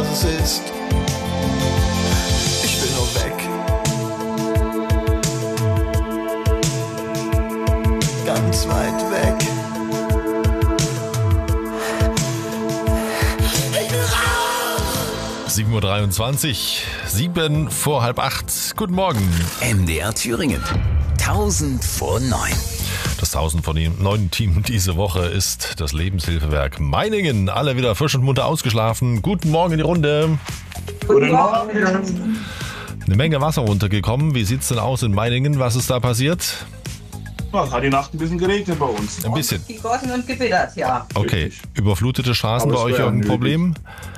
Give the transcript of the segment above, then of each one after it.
es ist. Ich will nur weg. Ganz weit weg. 7:23 Uhr, 7 vor halb 8. Guten Morgen. MDR Thüringen. 1000 vor 9. Das 1000 vor 9 Team diese Woche ist das Lebenshilfewerk Meiningen. Alle wieder frisch und munter ausgeschlafen. Guten Morgen in die Runde. Guten Morgen. Eine Menge Wasser runtergekommen. Wie sieht's denn aus in Meiningen? Was ist da passiert? Es hat die Nacht ein bisschen geregnet bei uns. Ein bisschen. Gegossen und gewittert, ja. Okay. Überflutete Straßen Aber bei es euch wäre irgendein Problem?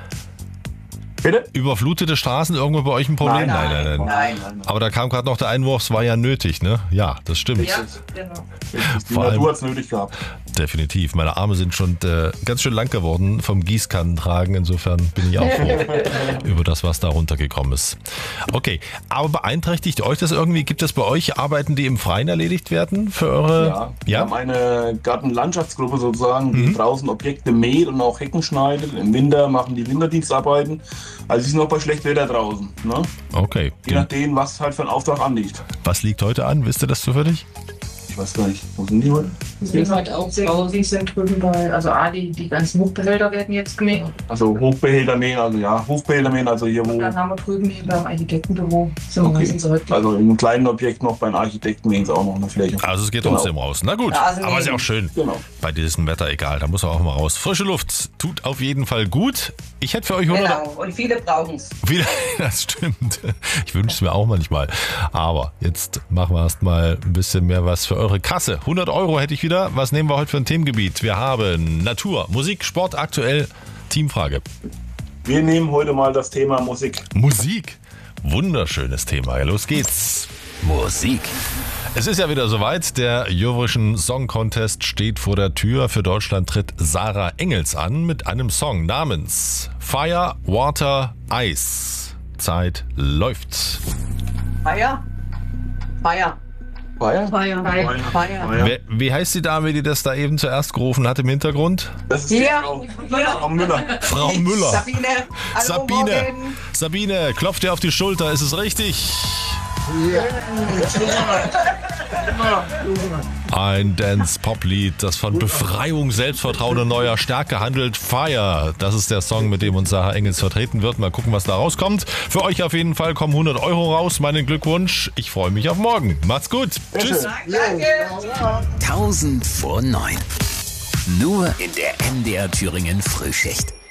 Bitte? Überflutete Straßen irgendwo bei euch ein Problem? Nein. Aber da kam gerade noch der Einwurf, es war ja nötig, ne? Ja, das stimmt. Ja, genau. Die Vor allem- Natur hat es nötig gehabt. Definitiv. Meine Arme sind schon ganz schön lang geworden vom Gießkannentragen. Insofern bin ich auch froh über das, was da runtergekommen ist. Okay, aber beeinträchtigt euch das irgendwie? Gibt es bei euch Arbeiten, die im Freien erledigt werden für eure... Ja. Wir haben eine Gartenlandschaftsgruppe sozusagen, die draußen Objekte mäht und auch Hecken schneidet. Im Winter machen die Winterdienstarbeiten. Also sie sind noch bei Schlechtwetter draußen. Ne? Okay. Je nachdem, was halt für ein Auftrag anliegt. Was liegt heute an? Wisst ihr das zufällig? Ich weiß gar nicht, wo sind die heute? Die sind halt auch draußen, sind drüben bei, also die ganzen Hochbehälter werden jetzt gemäht. Also Hochbehälter mähen, also hier wo. Und dann haben wir drüben eben beim Architektenbüro, sind wir Okay. meistens heute. Also in einem kleinen Objekt noch beim Architekten mähen sie auch noch eine Fläche. Also es geht Genau. trotzdem raus. Na gut, Rasen aber ist ja mähen. auch schön. Genau. Bei diesem Wetter egal, da muss man auch mal raus. Frische Luft tut auf jeden Fall gut. Ich hätte für euch 100... Genau. Und viele brauchen es. Wieder, das stimmt. Ich wünsche es mir auch manchmal. Aber jetzt machen wir erst mal ein bisschen mehr was für eure Kasse. 100 € hätte ich wieder. Was nehmen wir heute für ein Themengebiet? Wir haben Natur, Musik, Sport, aktuell. Teamfrage. Wir nehmen heute mal das Thema Musik. Musik. Wunderschönes Thema. Ja, los geht's. Musik. Es ist ja wieder soweit. Der Eurovision Song Contest steht vor der Tür. Für Deutschland tritt Sarah Engels an mit einem Song namens Fire, Water, Ice. Zeit läuft. Feier? Feier. Wie heißt die Dame, die das da eben zuerst gerufen hat im Hintergrund? Das ist Hier. Frau Müller. Frau Müller. Sabine. Hallo, Sabine. Morgen. Sabine, klopft dir auf die Schulter. Ist es richtig? Ein Dance-Pop-Lied, das von Befreiung, Selbstvertrauen und neuer Stärke handelt. Fire, das ist der Song, mit dem uns Sarah Engels vertreten wird. Mal gucken, was da rauskommt. Für euch auf jeden Fall kommen 100 € raus. Meinen Glückwunsch. Ich freue mich auf morgen. Macht's gut. Tschüss. Danke. 1000 vor 9. Nur in der MDR Thüringen Frühschicht.